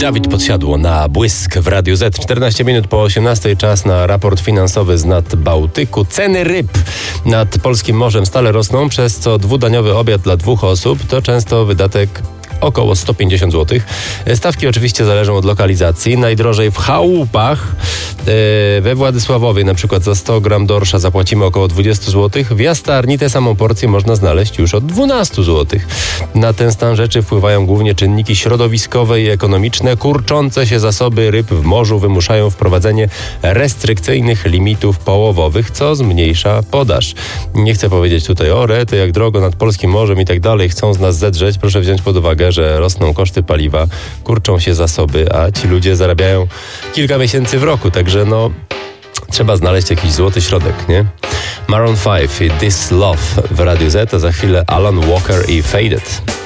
Dawid Podsiadło na Błysk w Radiu Z. 14 minut po 18, czas na raport finansowy z nad Bałtyku. Ceny ryb nad polskim morzem stale rosną, przez co dwudaniowy obiad dla 2 osób to często wydatek około 150 zł. Stawki oczywiście zależą od lokalizacji. Najdrożej w chałupach we Władysławowie na przykład za 100 gram dorsza zapłacimy około 20 zł. W Jastarni tę samą porcję można znaleźć już od 12 zł. Na ten stan rzeczy wpływają głównie czynniki środowiskowe i ekonomiczne. Kurczące się zasoby ryb w morzu wymuszają wprowadzenie restrykcyjnych limitów połowowych, co zmniejsza podaż. Nie chcę powiedzieć tutaj o rety, jak drogo nad polskim morzem i tak dalej chcą z nas zedrzeć. Proszę wziąć pod uwagę, że rosną koszty paliwa, kurczą się zasoby, a ci ludzie zarabiają kilka miesięcy w roku, także trzeba znaleźć jakiś złoty środek, nie? Maroon 5 i This Love w Radiu Z, a za chwilę Alan Walker i Faded.